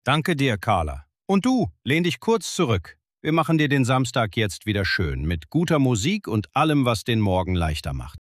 Danke dir, Carla. Und du, lehn dich kurz zurück. Wir machen dir den Samstag jetzt wieder schön, mit guter Musik und allem, was den Morgen leichter macht.